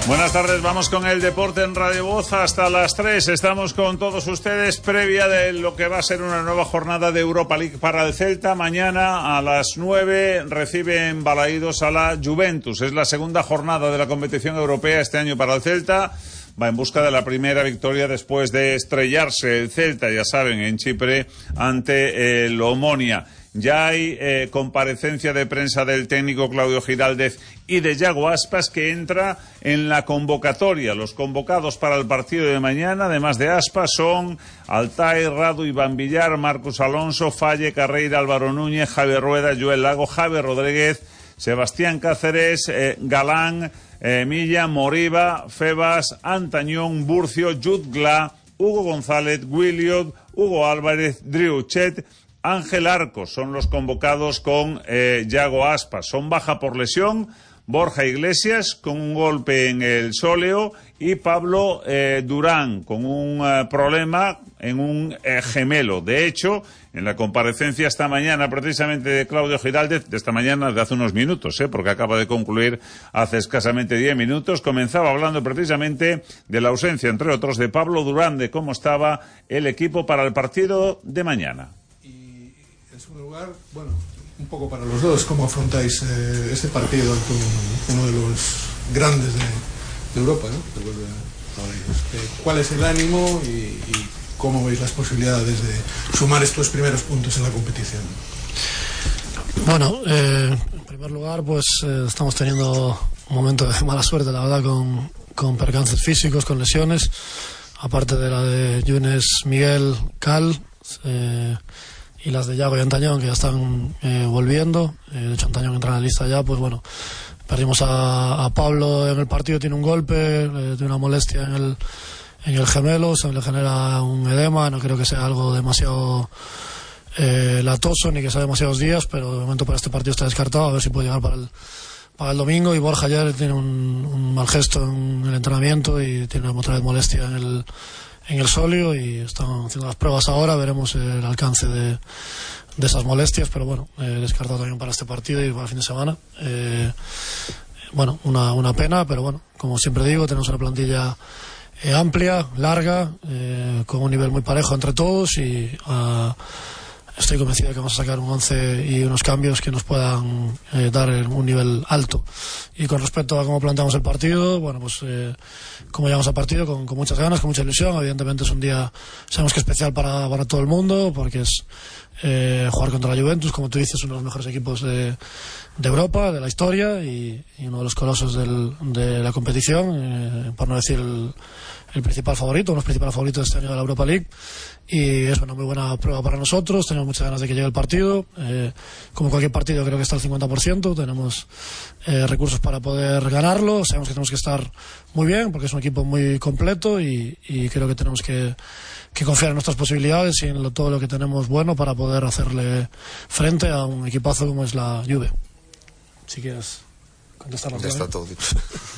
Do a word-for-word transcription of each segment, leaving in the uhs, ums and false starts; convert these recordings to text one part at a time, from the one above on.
Buenas tardes, vamos con el deporte en Radio Voz hasta las tres. Estamos con todos ustedes previa de lo que va a ser una nueva jornada de Europa League para el Celta. Mañana a las nueve recibe en Balaídos a la Juventus. Es la segunda jornada de la competición europea este año para el Celta. Va en busca de la primera victoria después de estrellarse el Celta, ya saben, en Chipre ante el Omonia. Ya hay eh, comparecencia de prensa del técnico Claudio Giraldez y de Yago Aspas, que entra en la convocatoria. Los convocados para el partido de mañana, además de Aspas, son Altay, Radu, Iván Villar, Marcos Alonso, Falle, Carreira, Álvaro Núñez, Javier Rueda, Joel Lago, Javier Rodríguez, Sebastián Cáceres, eh, Galán, eh, Milla, Moriba, Febas, Antañón, Burcio, Jutgla, Hugo González, Williot, Hugo Álvarez, Drew Chet, Ángel Arcos. Son los convocados con eh, Yago Aspas. Son baja por lesión Borja Iglesias con un golpe en el sóleo y Pablo eh, Durán con un eh, problema en un eh, gemelo. De hecho, en la comparecencia esta mañana precisamente de Claudio Giraldez, de esta mañana de hace unos minutos, eh, porque acaba de concluir hace escasamente diez minutos, comenzaba hablando precisamente de la ausencia, entre otros, de Pablo Durán, de cómo estaba el equipo para el partido de mañana. En segundo lugar, bueno, un poco para los dos, ¿cómo afrontáis eh, este partido ante un, uno de los grandes de, de Europa, ¿no? Eh, ¿Cuál es el ánimo y, y cómo veis las posibilidades de sumar estos primeros puntos en la competición? Bueno, eh, en primer lugar, pues eh, estamos teniendo un momento de mala suerte, la verdad, con, con percances físicos, con lesiones, aparte de la de Yunes, Miguel, Cal, eh, y las de Yago y Antañón, que ya están eh, volviendo. Eh, de hecho, Antañón entra en la lista ya. Pues bueno, perdimos a, a Pablo en el partido, tiene un golpe, eh, tiene una molestia en el, en el gemelo, se le genera un edema. No creo que sea algo demasiado eh, latoso ni que sea demasiados días, pero de momento para este partido está descartado, a ver si puede llegar para el, para el domingo. Y Borja ayer tiene un, un mal gesto en el entrenamiento y tiene otra vez molestia en el en el sóleo y están haciendo las pruebas ahora, veremos el alcance de, de esas molestias, pero bueno, eh, descartado también para este partido y para el fin de semana. Eh, bueno, una, una pena, pero bueno, como siempre digo, tenemos una plantilla eh, amplia, larga, eh, con un nivel muy parejo entre todos y uh, estoy convencido de que vamos a sacar un once y unos cambios que nos puedan eh, dar un nivel alto. Y con respecto a cómo planteamos el partido, bueno, pues eh, como llegamos al partido, con, con muchas ganas, con mucha ilusión. Evidentemente es un día, sabemos que especial para, para todo el mundo, porque es eh, jugar contra la Juventus, como tú dices, uno de los mejores equipos de, de Europa, de la historia, y, y uno de los colosos del, de la competición, eh, por no decir el, el principal favorito, uno de los principales favoritos de este año de la Europa League. Y es una muy buena prueba para nosotros, tenemos muchas ganas de que llegue el partido. Eh, como cualquier partido, creo que está al cincuenta por ciento, tenemos eh, recursos para poder ganarlo, sabemos que tenemos que estar muy bien porque es un equipo muy completo y, y creo que tenemos que, que confiar en nuestras posibilidades y en lo, todo lo que tenemos bueno para poder hacerle frente a un equipazo como es la Juve. Si quieres contestar la pregunta. Ya está todo dicho.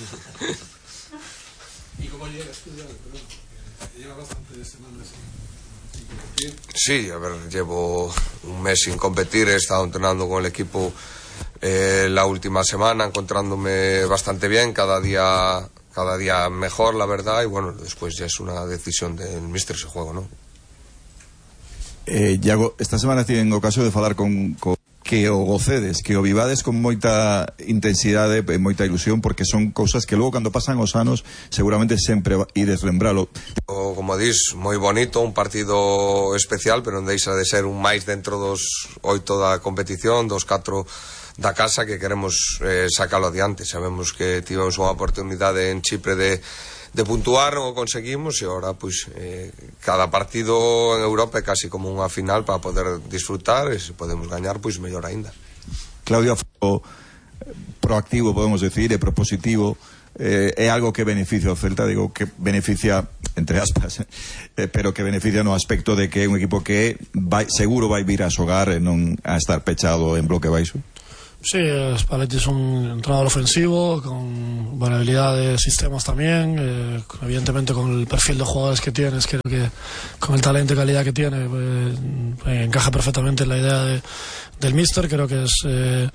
¿Y cómo llegas tú ya? Lleva bastantes semanas sin competir. Sí, a ver, llevo un mes sin competir, he estado entrenando con el equipo eh, la última semana, encontrándome bastante bien, cada día cada día mejor, la verdad, y bueno, después ya es una decisión del míster ese juego, ¿no? Eh, Iago, esta semana tiven ocasión de falar con, con que o gocedes, que o vivades con moita intensidade e moita ilusión, porque son cousas que logo cando pasan os anos seguramente sempre ides lembralo. O, como dis, moi bonito, un partido especial, pero non deixa de ser un máis dentro dos oito da competición, dos catro da casa, que queremos eh, sacalo adiante. Sabemos que tivemos unha oportunidade en Chipre de de puntuar, non o conseguimos, e agora pois eh, cada partido en Europa é casi como unha final para poder disfrutar, e se podemos gañar, pois mellor aínda. Claudio, proactivo, podemos decir, e propositivo, eh, é algo que beneficia o Celta, digo que beneficia entre aspas, eh, pero que beneficia no aspecto de que é un equipo que vai, seguro vai vir a xogar e non a estar pechado en bloque baixo. Sí, Spalletti es un entrenador ofensivo con buena habilidad de sistemas también, eh, evidentemente con el perfil de jugadores que tiene, creo que con el talento y calidad que tiene eh, encaja perfectamente en la idea de, del míster. Creo que es eh,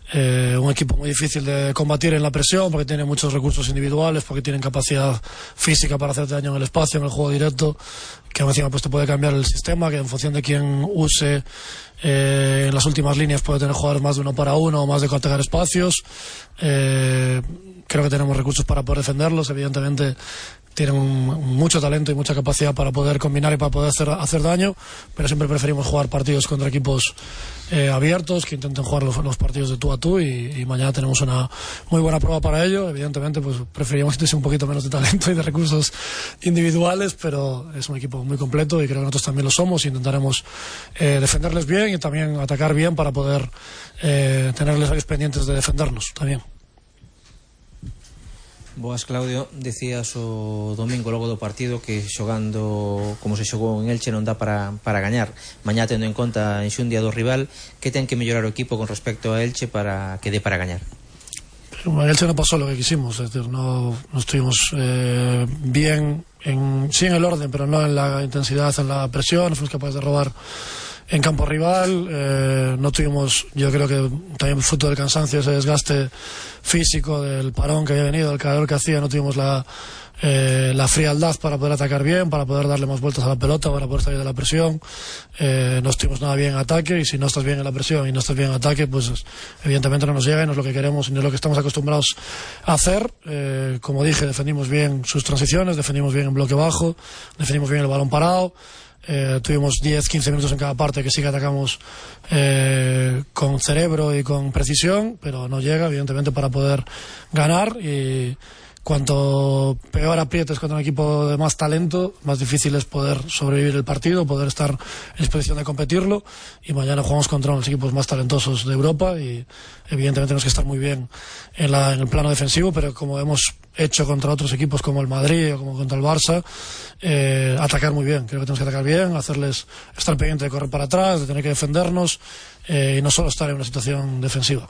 eh, un equipo muy difícil de combatir en la presión, porque tiene muchos recursos individuales, porque tienen capacidad física para hacerte daño en el espacio, en el juego directo, que encima pues te puede cambiar el sistema, que en función de quién use eh, en las últimas líneas puede tener jugadores más de uno para uno o más de atacar espacios. eh, creo que tenemos recursos para poder defenderlos. Evidentemente tienen un, mucho talento y mucha capacidad para poder combinar y para poder hacer, hacer daño, pero siempre preferimos jugar partidos contra equipos eh, abiertos, que intenten jugar los, los partidos de tú a tú, y, y mañana tenemos una muy buena prueba para ello. Evidentemente pues preferíamos que tuviese un poquito menos de talento y de recursos individuales, pero es un equipo muy completo y creo que nosotros también lo somos, y intentaremos eh, defenderles bien y también atacar bien para poder eh, tenerles ahí pendientes de defendernos también. Boas, Claudio, decías o domingo logo do partido que xogando como se xogou en Elche non dá para, para gañar. Mañá, tendo en conta a enxundia do rival, que ten que mellorar o equipo con respecto a Elche para que dé para gañar? En Elche no pasó lo que quisimos, es decir, no, no estuvimos eh, bien, en, sí en el orden, pero no en la intensidad, en la presión, no fuimos capaces de robar en campo rival. eh, no tuvimos, yo creo que también fruto del cansancio, ese desgaste físico del parón que había venido, del calor que hacía, no tuvimos la, eh, la frialdad para poder atacar bien, para poder darle más vueltas a la pelota, para poder salir de la presión. eh, no estuvimos nada bien en ataque, y si no estás bien en la presión y no estás bien en ataque, pues evidentemente no nos llega y no es lo que queremos y no es lo que estamos acostumbrados a hacer. eh, como dije, defendimos bien sus transiciones, defendimos bien en bloque bajo, defendimos bien el balón parado. Eh, tuvimos diez quince minutos en cada parte que sí que atacamos eh, con cerebro y con precisión, pero no llega evidentemente para poder ganar. Y cuanto peor aprietes contra un equipo de más talento, más difícil es poder sobrevivir el partido, poder estar en disposición de competirlo. Y mañana jugamos contra uno de los equipos más talentosos de Europa y evidentemente tenemos que estar muy bien en, la, en el plano defensivo, pero como hemos hecho contra otros equipos como el Madrid o como contra el Barça, eh, atacar muy bien. Creo que tenemos que atacar bien, hacerles estar pendiente de correr para atrás, de tener que defendernos, eh, y no solo estar en una situación defensiva.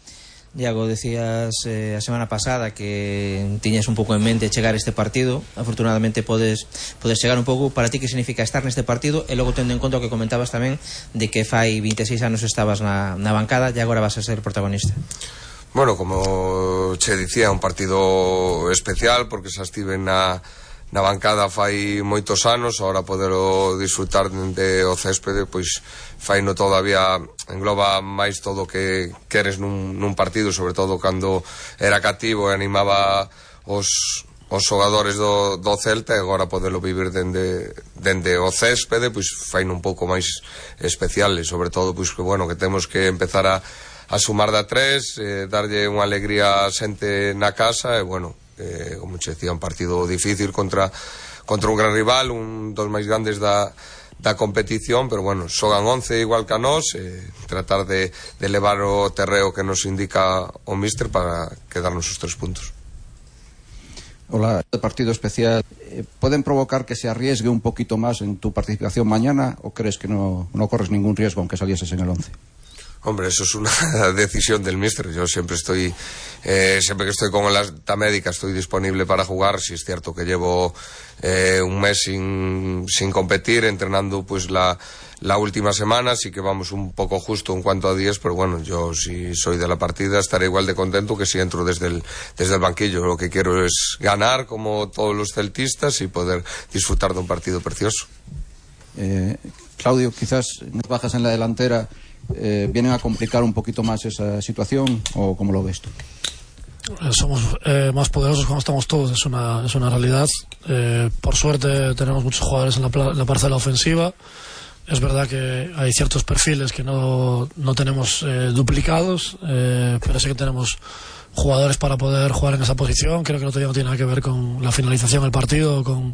Iago, decías eh, a semana pasada que tiñas un pouco en mente chegar a este partido. Afortunadamente podes, podes chegar un pouco. Para ti, que significa estar neste partido? E logo, tendo en conta o que comentabas tamén de que fai vinte e seis anos estabas na, na bancada e agora vas a ser protagonista. Bueno, como che dicía, un partido especial porque xa estive na, na bancada fai moitos anos. Ahora poderlo disfrutar de o céspede, pois faino todavía, engloba máis todo o que queres nun, nun partido, sobre todo cando era cativo e animaba os, os xogadores do, do Celta, e agora poderlo vivir dende, dende o céspede, pois faino un pouco máis especial, e sobre todo pois que, bueno, que temos que empezar a, a sumar da tres, eh, darlle unha alegría a xente na casa, e bueno, eh, como che decía, un partido difícil contra, contra un gran rival, un dos máis grandes da da competición, pero bueno, xogan once igual que a nós, eh, tratar de, de levar o terreo que nos indica o míster para quedarnos os tres puntos. Hola, este partido especial, eh, ¿pueden provocar que se arriesgue un poquito más en tu participación mañana, o crees que no, no corres ningún riesgo aunque salieses en el once? Hombre, eso es una decisión del míster. Yo siempre estoy, eh, siempre que estoy con la alta médica, estoy disponible para jugar. Si es cierto que llevo eh, un mes sin, sin competir, entrenando pues la, la última semana, sí que vamos un poco justo en cuanto a días, pero bueno, yo si soy de la partida estaré igual de contento que si entro desde el, desde el banquillo. Lo que quiero es ganar como todos los celtistas y poder disfrutar de un partido precioso. Eh, Claudio, quizás las bajas en la delantera Eh, ¿vienen a complicar un poquito más esa situación, o cómo lo ves tú? Somos eh, más poderosos cuando estamos todos, es una, es una realidad. Eh, por suerte tenemos muchos jugadores en la, en la parcela ofensiva. Es verdad que hay ciertos perfiles que no, no tenemos eh, duplicados, eh, pero sí que tenemos jugadores para poder jugar en esa posición. Creo que no tiene nada que ver con la finalización del partido, con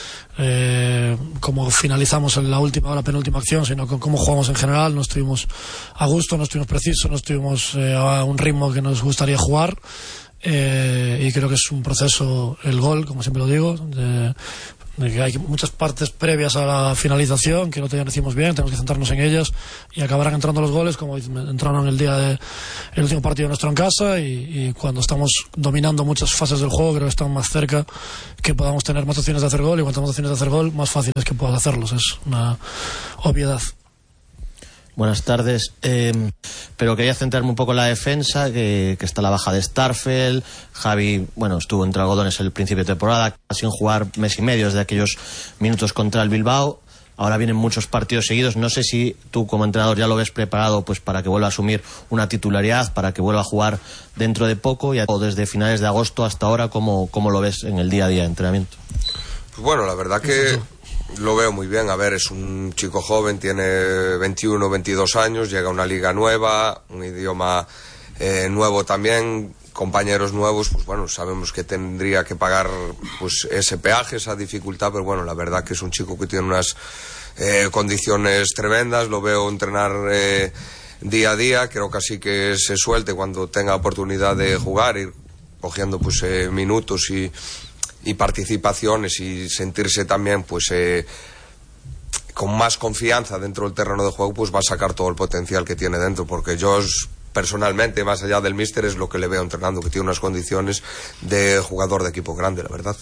Eh, cómo finalizamos en la última o la penúltima acción, sino con cómo jugamos en general. No estuvimos a gusto, no estuvimos precisos, no estuvimos eh, a un ritmo que nos gustaría jugar, eh, y creo que es un proceso el gol, como siempre lo digo, de, de que hay muchas partes previas a la finalización que no te decimos bien, tenemos que centrarnos en ellas y acabarán entrando los goles como entraron el día de el último partido nuestro en casa, y, y cuando estamos dominando muchas fases del juego creo que están más cerca que podamos tener más opciones de hacer gol, y cuanto más opciones de hacer gol más fácil es que puedas hacerlos, es una obviedad. Buenas tardes. Eh, pero quería centrarme un poco en la defensa, que, que está la baja de Starfel. Javi, bueno, estuvo entre algodones el principio de temporada, sin jugar mes y medio desde aquellos minutos contra el Bilbao. Ahora vienen muchos partidos seguidos. No sé si tú como entrenador ya lo ves preparado pues para que vuelva a asumir una titularidad, para que vuelva a jugar dentro de poco, y o desde finales de agosto hasta ahora, ¿cómo, cómo lo ves en el día a día de entrenamiento? Pues bueno, la verdad que lo veo muy bien. A ver, es un chico joven, tiene veintiuno, veintidós años, llega a una liga nueva, un idioma eh, nuevo también, compañeros nuevos. Pues bueno, sabemos que tendría que pagar pues ese peaje, esa dificultad, pero bueno, la verdad que es un chico que tiene unas eh, condiciones tremendas. Lo veo entrenar eh, día a día. Creo que así que se suelte cuando tenga oportunidad de jugar, ir cogiendo pues eh, minutos y y participaciones, y sentirse también pues eh, con más confianza dentro del terreno de juego, pues va a sacar todo el potencial que tiene dentro, porque yo personalmente, más allá del míster, es lo que le veo entrenando, que tiene unas condiciones de jugador de equipo grande, la verdad.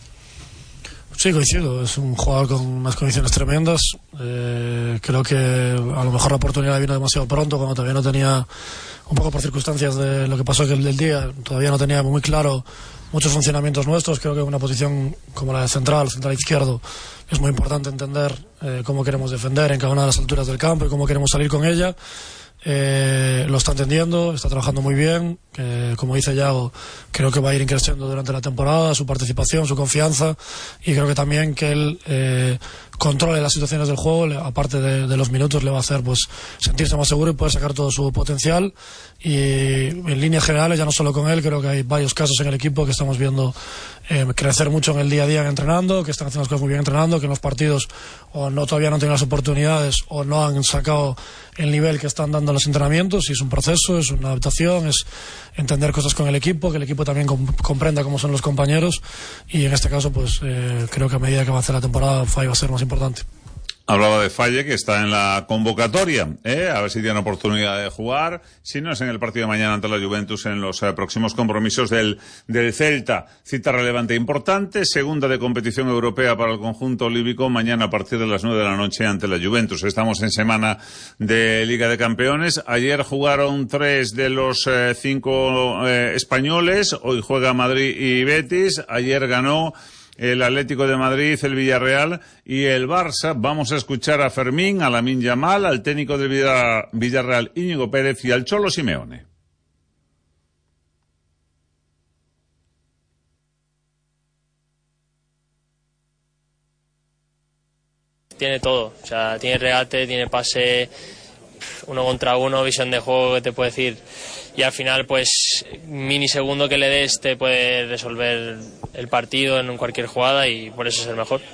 Sí, coincido, es un jugador con unas condiciones tremendas. Eh, creo que a lo mejor la oportunidad vino demasiado pronto, cuando todavía no tenía, un poco por circunstancias de lo que pasó aquel del día, todavía no tenía muy claro muchos funcionamientos nuestros. Creo que una posición como la de central, central izquierdo, es muy importante entender eh, cómo queremos defender en cada una de las alturas del campo y cómo queremos salir con ella. Eh, lo está entendiendo, está trabajando muy bien. Eh, como dice Yago, creo que va a ir creciendo durante la temporada su participación, su confianza, y creo que también que él eh, controle las situaciones del juego, le, aparte de, de los minutos, le va a hacer pues sentirse más seguro y poder sacar todo su potencial. Y en líneas generales, ya no solo con él, creo que hay varios casos en el equipo que estamos viendo eh, crecer mucho en el día a día entrenando, que están haciendo las cosas muy bien entrenando, que en los partidos o no todavía no tienen las oportunidades o no han sacado el nivel que están dando los entrenamientos. Y es un proceso, es una adaptación, es entender cosas con el equipo, que el equipo también comp- comprenda cómo son los compañeros, y en este caso pues eh, creo que a medida que avance la temporada Fai va a ser más importante. Hablaba de Falle, que está en la convocatoria, ¿eh? A ver si tiene oportunidad de jugar. Si no es en el partido de mañana ante la Juventus, en los eh, próximos compromisos del, del Celta. Cita relevante e importante, segunda de competición europea para el conjunto olívico, mañana a partir de las nueve de la noche ante la Juventus. Estamos en semana de Liga de Campeones. Ayer jugaron tres de los eh, cinco eh, españoles. Hoy juega Madrid y Betis. Ayer ganó el Atlético de Madrid, el Villarreal y el Barça. Vamos a escuchar a Fermín, a Lamine Yamal, al técnico del Villarreal, Íñigo Pérez, y al Cholo Simeone. Tiene todo, o sea, tiene regate, tiene pase, uno contra uno, visión de juego, que te puede decir, y al final pues minisegundo que le des te puede resolver el partido en cualquier jugada, y por eso es el mejor.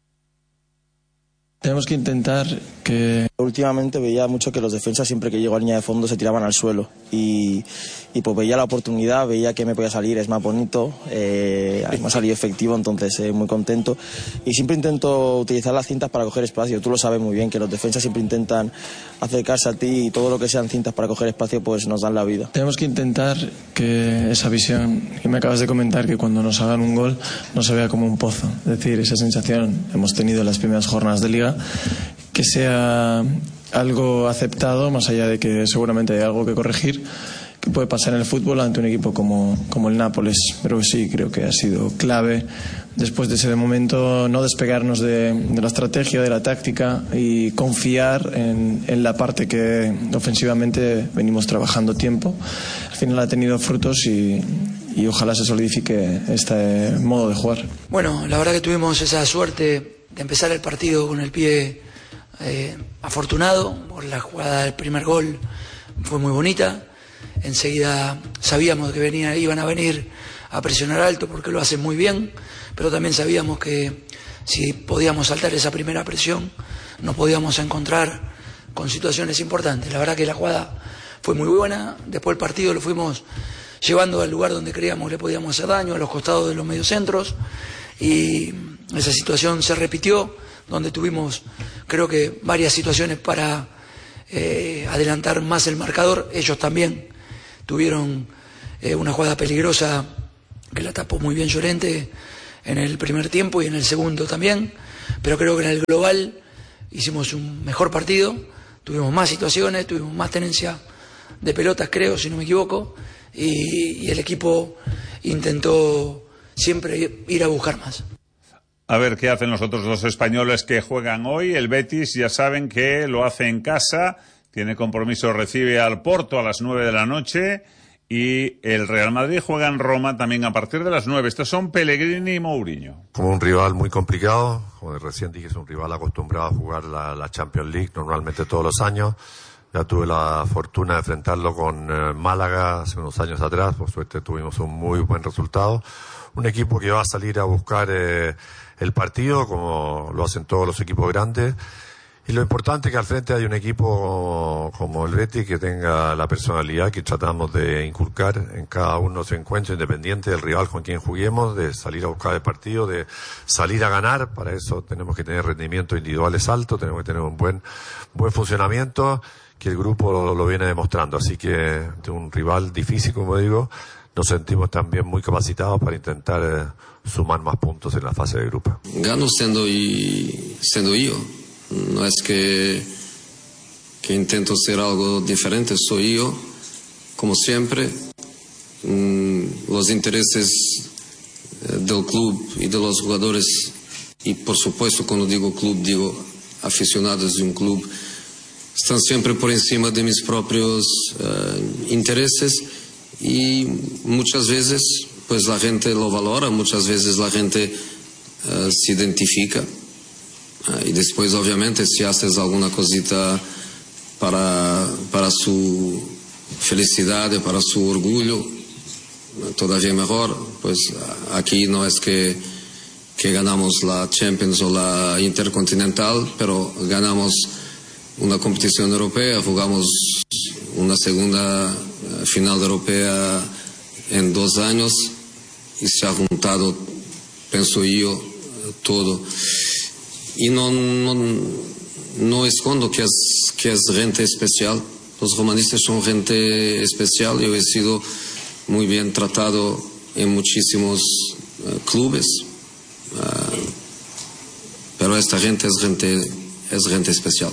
Tenemos que intentar que... Últimamente veía mucho que los defensas, siempre que llego a línea de fondo, se tiraban al suelo, y, y pues veía la oportunidad, veía que me podía salir, es más bonito, eh, me ha salido efectivo, entonces eh, muy contento, y siempre intento utilizar las cintas para coger espacio. Tú lo sabes muy bien, que los defensas siempre intentan acercarse a ti, y todo lo que sean cintas para coger espacio pues nos dan la vida. Tenemos que intentar que esa visión que me acabas de comentar, que cuando nos hagan un gol no se vea como un pozo, es decir, esa sensación hemos tenido en las primeras jornadas de Liga, que sea algo aceptado, más allá de que seguramente hay algo que corregir, que puede pasar en el fútbol ante un equipo como, como el Nápoles. Pero sí, creo que ha sido clave después de ese momento no despegarnos de, de la estrategia, de la táctica, y confiar en, en la parte que ofensivamente venimos trabajando tiempo. Al final ha tenido frutos, y, y ojalá se solidifique este modo de jugar. Bueno, la verdad que tuvimos esa suerte de empezar el partido con el pie eh, afortunado por la jugada del primer gol, fue muy bonita. Enseguida sabíamos que venía, iban a venir a presionar alto, porque lo hacen muy bien, pero también sabíamos que si podíamos saltar esa primera presión nos podíamos encontrar con situaciones importantes. La verdad que la jugada fue muy buena. Después el partido lo fuimos llevando al lugar donde creíamos que le podíamos hacer daño, a los costados de los mediocentros, y esa situación se repitió, donde tuvimos creo que varias situaciones para eh, adelantar más el marcador. Ellos también tuvieron eh, una jugada peligrosa que la tapó muy bien Llorente en el primer tiempo y en el segundo también, pero creo que en el global hicimos un mejor partido, tuvimos más situaciones, tuvimos más tenencia de pelotas, creo, si no me equivoco, y, y el equipo intentó siempre ir a buscar más. A ver qué hacen los otros dos españoles que juegan hoy. El Betis, ya saben que lo hace en casa, tiene compromiso, recibe al Porto a las nueve de la noche, y el Real Madrid juega en Roma también a partir de las nueve. Estos son Pellegrini y Mourinho. Como un rival muy complicado, como recién dije, es un rival acostumbrado a jugar la, la Champions League normalmente todos los años. Ya tuve la fortuna de enfrentarlo con eh, Málaga hace unos años atrás, por suerte tuvimos un muy buen resultado. Un equipo que va a salir a buscar eh, el partido, como lo hacen todos los equipos grandes. Y lo importante es que al frente hay un equipo como el Betis que tenga la personalidad que tratamos de inculcar en cada uno de sus encuentros, independiente del rival con quien juguemos, de salir a buscar el partido, de salir a ganar. Para eso tenemos que tener rendimientos individuales altos, tenemos que tener un buen, buen funcionamiento, que el grupo lo, lo viene demostrando. Así que de un rival difícil, como digo, nos sentimos también muy capacitados para intentar eh, sumar más puntos en la fase de grupo. Gano siendo, y, siendo yo. No es que, que intento ser algo diferente, soy yo, como siempre. Mm, los intereses eh, del club y de los jugadores, y por supuesto cuando digo club, digo aficionados de un club, están siempre por encima de mis propios eh, intereses, y muchas veces pues la gente lo valora, muchas veces la gente eh, se identifica. Y después, obviamente, si haces alguna cosita para, para su felicidad, para su orgullo, todavía mejor. Pues aquí no es que, que ganamos la Champions o la Intercontinental, pero ganamos una competición europea, jugamos una segunda final europea en dos años y se ha juntado, pienso yo, todo. Y no, no, no escondo que es, que es gente especial. Los romanistas son gente especial. Yo he sido muy bien tratado en muchísimos uh, clubes. Uh, pero esta gente es gente, es gente especial.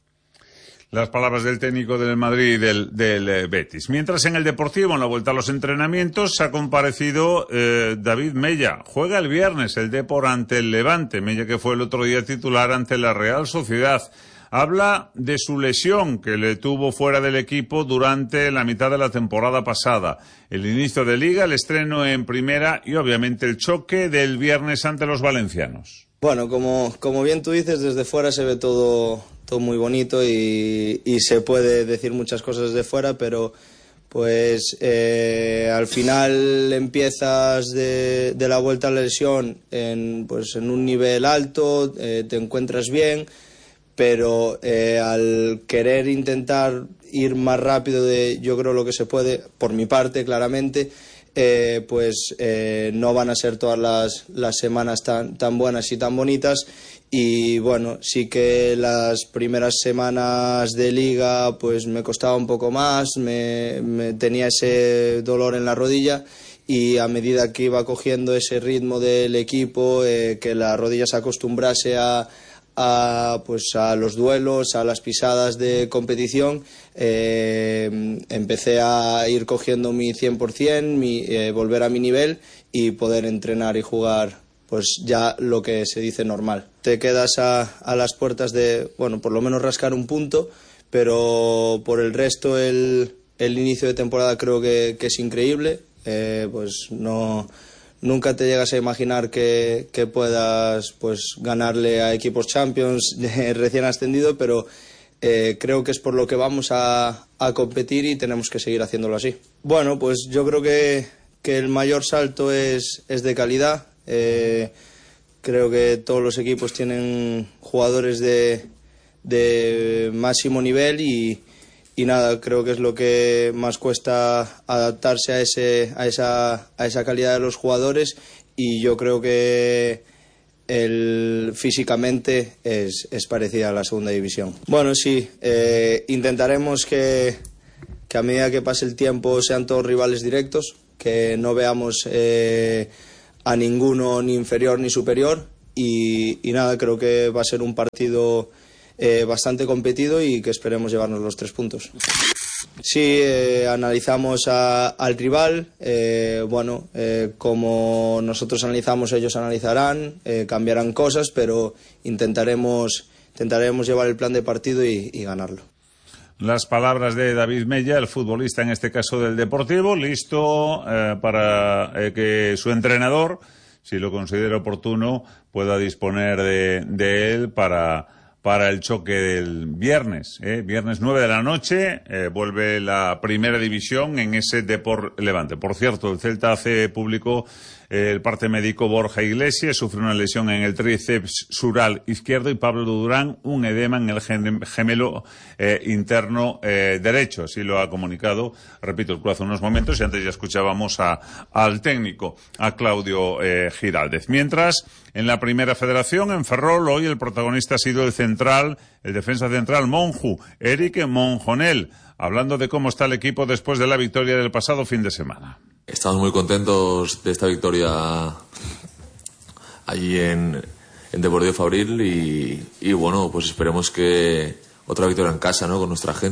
Las palabras del técnico del Madrid y del, del eh, Betis. Mientras en el Deportivo, en la vuelta a los entrenamientos, ha comparecido eh, David Mella. Juega el viernes el Depor ante el Levante. Mella, que fue el otro día titular ante la Real Sociedad. Habla de su lesión que le tuvo fuera del equipo durante la mitad de la temporada pasada. El inicio de Liga, el estreno en Primera y obviamente el choque del viernes ante los valencianos. Bueno, como, como bien tú dices, desde fuera se ve todo, todo muy bonito y, y se puede decir muchas cosas desde fuera, pero pues eh, al final empiezas de, de la vuelta a la lesión en, pues, en un nivel alto, eh, te encuentras bien, pero eh, al querer intentar ir más rápido de, yo creo, lo que se puede, por mi parte, claramente, Eh, pues eh, no van a ser todas las, las semanas tan, tan buenas y tan bonitas, y bueno, sí que las primeras semanas de Liga pues me costaba un poco más, me, me tenía ese dolor en la rodilla, y a medida que iba cogiendo ese ritmo del equipo, eh, que la rodilla se acostumbrase a A, pues a los duelos, a las pisadas de competición, eh, empecé a ir cogiendo mi cien por ciento, mi, eh, volver a mi nivel y poder entrenar y jugar pues ya lo que se dice normal. Te quedas a, a las puertas de, bueno, por lo menos rascar un punto, pero por el resto el, el inicio de temporada creo que, que es increíble, eh, pues no... Nunca te llegas a imaginar que, que puedas pues ganarle a equipos Champions recién ascendido, pero eh, creo que es por lo que vamos a, a competir y tenemos que seguir haciéndolo así. Bueno, pues yo creo que, que el mayor salto es, es de calidad. Eh, creo que todos los equipos tienen jugadores de, de máximo nivel y Y nada, creo que es lo que más cuesta adaptarse a ese a esa a esa calidad de los jugadores, y yo creo que el, físicamente es, es parecida a la segunda división. Bueno, sí, eh, intentaremos que, que a medida que pase el tiempo sean todos rivales directos, que no veamos eh, a ninguno ni inferior ni superior, y, y nada, creo que va a ser un partido eh, bastante competido y que esperemos llevarnos los tres puntos. Sí, eh, analizamos a, al rival, eh, bueno, eh, como nosotros analizamos, ellos analizarán, eh, cambiarán cosas, pero intentaremos, intentaremos llevar el plan de partido y, y ganarlo. Las palabras de David Mella, el futbolista en este caso del Deportivo, listo eh, para eh, que su entrenador, si lo considera oportuno, pueda disponer de, de él para... para el choque del viernes, ¿eh? Viernes nueve de la noche, eh, vuelve la primera división en ese Depor Levante. Por cierto, el Celta hace público eh, el parte médico Borja Iglesias, sufre una lesión en el tríceps sural izquierdo, y Pablo Durán un edema en el gemelo eh, interno eh, derecho. Así lo ha comunicado, repito, el club hace unos momentos, y antes ya escuchábamos a, al técnico, a Claudio eh, Giraldez. Mientras, en la Primera Federación, en Ferrol, hoy el protagonista ha sido el central, el defensa central Monju, Eric Monjonel, hablando de cómo está el equipo después de la victoria del pasado fin de semana. Estamos muy contentos de esta victoria allí en, en Deportivo Fabril y, y bueno, pues esperemos que otra victoria en casa, ¿no?, con nuestra gente.